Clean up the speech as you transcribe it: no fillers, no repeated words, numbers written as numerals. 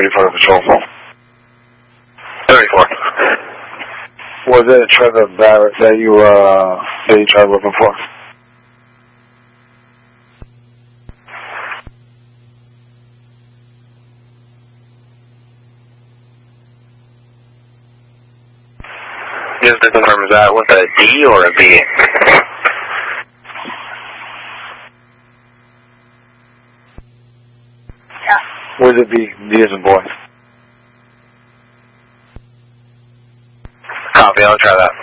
34 Patrol. 34. Was it a Trevor Barrett that you tried looking for? Just to confirm, is that with a D or a B? Would it be D as in boy? Copy, I'll try that.